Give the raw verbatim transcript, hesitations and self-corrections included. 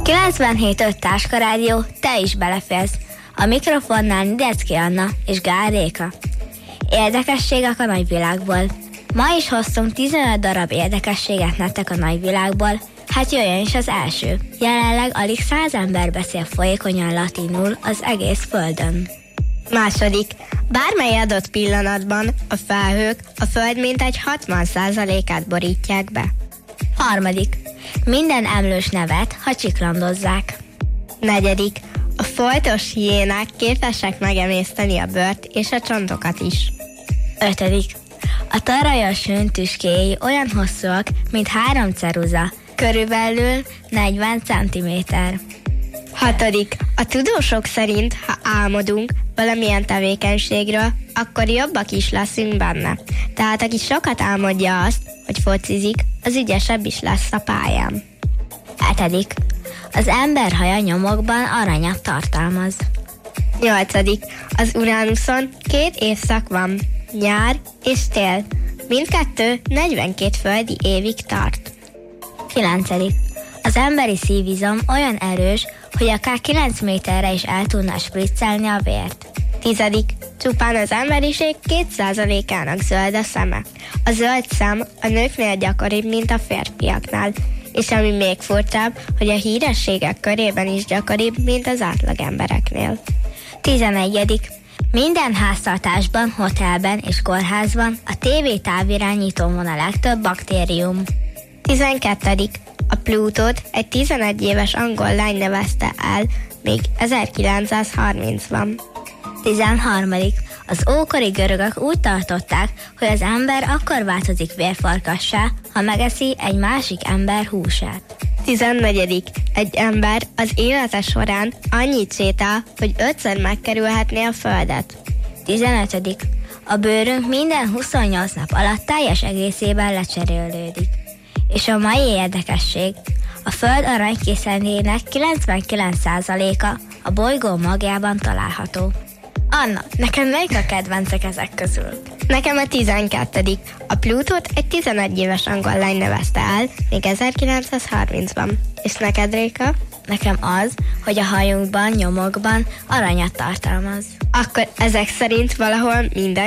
kilencvenhét öt Táska Rádió, te is beleférsz. A mikrofonnál Nidecki Anna és Gál Réka. Érdekességek a nagyvilágból. Ma is hoztunk tizenöt darab érdekességet nektek a nagyvilágból, hát jöjjön is az első. Jelenleg alig száz ember beszél folyékonyan latinul az egész földön. Második. Bármely adott pillanatban a felhők a föld mintegy hatvan százalékát borítják be. Harmadik. Minden emlős nevet, ha csiklandozzák. Negyedik. A foltos hiénák képesek megemészteni a bőrt és a csontokat is. Ötödik. A tarajas hőn tüskéi olyan hosszúak, mint három ceruza, körülbelül negyven centiméter. Hatodik. A tudósok szerint, ha álmodunk valamilyen tevékenységről, akkor jobbak is leszünk benne. Tehát aki sokat álmodja azt, hogy focizik, az ügyesebb is lesz a pályán. Hetedik. Az ember haja nyomokban aranyat tartalmaz. Nyolcadik. Az Uránuszon két évszak van, nyár és tél. Mindkettő negyvenkét földi évig tart. Kilencedik. Az emberi szívizom olyan erős, hogy akár kilenc méterre is el tudna spriccelni a vért. Tizedik. Csupán az emberiség két százalékának zöld a szeme. A zöld szem a nőknél gyakoribb, mint a férfiaknál. És ami még furcsább, hogy a hírességek körében is gyakoribb, mint az átlag embereknél. Tizenegyedik. Minden háztartásban, hotelben és kórházban a tévé távirányítón van a legtöbb baktérium. Tizenkettedik. A Plutót egy tizenegy éves angol lány nevezte el még ezerkilencszázharmincban. Tizenharmadik. Az ókori görögök úgy tartották, hogy az ember akkor változik vérfarkassá, ha megeszi egy másik ember húsát. Tizennegyedik. Egy ember az élete során annyit sétál, hogy ötször megkerülhetné a földet. Tizenötödik. A bőrünk minden huszonnyolc nap alatt teljes egészében lecserélődik. És a mai érdekesség, a föld aranykészenének kilencvenkilenc százaléka a bolygó magjában található. Anna, neked melyik a kedvencek ezek közül? Nekem a tizenkettedik. A Plutót egy tizenegy éves angol lány nevezte el még ezerkilencszázharmincban. És neked, Réka? Nekem az, hogy a hajunkban, nyomokban aranyat tartalmaz. Akkor ezek szerint valahol minden